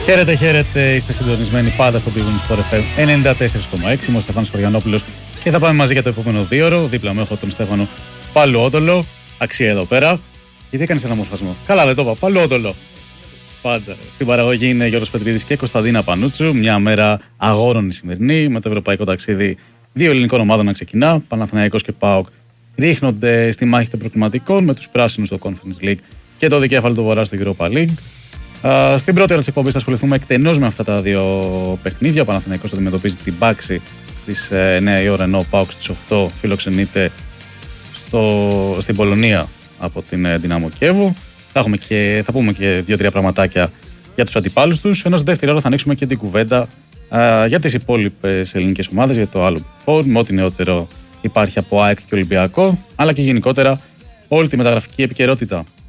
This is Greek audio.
Χαίρετε, χαίρετε. Είστε συντονισμένοι πάντα στο Big Win Sport FM 94,6. Είμαι ο Στέφανος Χωριανόπουλος και θα πάμε μαζί για το επόμενο 2ωρο. Δίπλα μου έχω τον Στέφανο Παλαιόδολο. Αξία εδώ πέρα. Γιατί έκανες ένα μορφασμό? Καλά, δεν το είπα. Παλαιόδολο. Πάντα. Στην παραγωγή είναι Γιώργος Πετρίδης και Κωνσταντίνα Πανούτσου. Μια μέρα αγόρων η σημερινή, με το ευρωπαϊκό ταξίδι δύο ελληνικών ομάδων να ξεκινά. Παναθηναϊκός και ΠΑΟΚ ρίχνονται στη μάχη των προκριματικών με τους πράσινους στο Conference League και το δικέφαλο του Βορρά στο Europa League. Στην πρώτη ώρα της εκπομπής θα ασχοληθούμε εκτενώς με αυτά τα δύο παιχνίδια. Ο Παναθηναϊκός αντιμετωπίζει την Πάξη στις 9 η ώρα, ενώ ο ΠΑΟΚ στις 8 φιλοξενείται στην Πολωνία από την Δυναμό Κιέβου. Θα πούμε και 2-3 πραγματάκια για τους αντιπάλους τους. Ενώ στη δεύτερη ώρα θα ανοίξουμε και την κουβέντα για τις υπόλοιπες ελληνικές ομάδες, για το άλλο φόρ, με ό,τι νεότερο υπάρχει από ΑΕΚ και Ολυμπιακό, αλλά και γενικότερα όλη τη μεταγραφική επικαιρότητα.